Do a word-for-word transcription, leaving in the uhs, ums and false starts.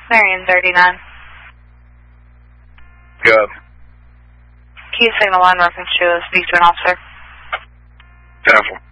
Marion thirty-nine. Good. Key signal one, reference to speak to an officer. Careful.